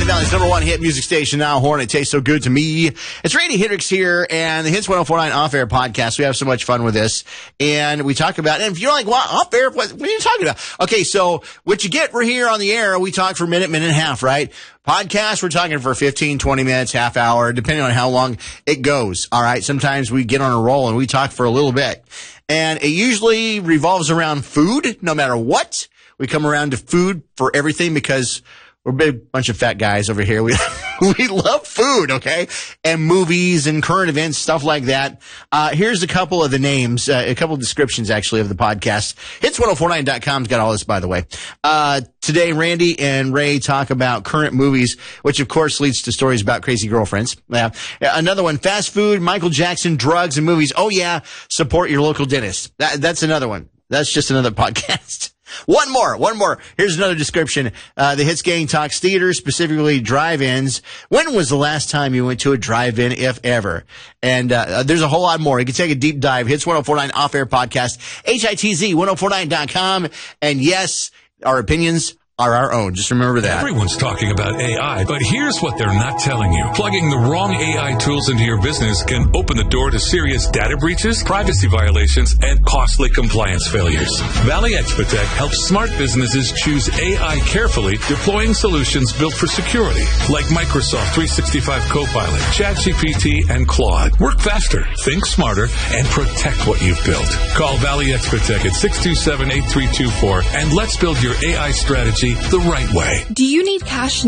Valley's #1 hit music station now, Horn. It tastes so good to me. It's Randy Hendricks here, and the Hits 104.9 Off-Air podcast. We have so much fun with this, and we talk about, and if you're like, what, off-air? What are you talking about? Okay, so what you get, we're here on the air, we talk for a minute and a half, right? Podcast, we're talking for 15, 20 minutes, half hour, depending on how long it goes, all right? Sometimes we get on a roll and we talk for a little bit, and it usually revolves around food, no matter what. We come around to food for everything because we're a big bunch of fat guys over here. We love food, okay? And movies and current events, stuff like that. Here's a couple of the names, a couple of descriptions, actually, of the podcast. Hits1049.com's got all this, by the way. Today, Randy and Ray talk about current movies, which, of course, leads to stories about crazy girlfriends. Another one, fast food, Michael Jackson, drugs, and movies. Oh, yeah, support your local dentist. That's another one. That's just another podcast. One more. Here's another description. The Hits Gang talks theater, specifically drive-ins. When was the last time you went to a drive-in, if ever? And there's a whole lot more. You can take a deep dive. Hits 104.9 Off-Air Podcast, HITZ1049.com. And yes, our opinions are our own. Just remember that. Everyone's talking about AI, but here's what they're not telling you. Plugging the wrong AI tools into your business can open the door to serious data breaches, privacy violations, and costly compliance failures. Valley Expatech helps smart businesses choose AI carefully, deploying solutions built for security, like Microsoft 365 Copilot, ChatGPT, and Claude. Work faster, think smarter, and protect what you've built. Call Valley Expatech at 627-8324, and let's build your AI strategy the right way. Do you need cash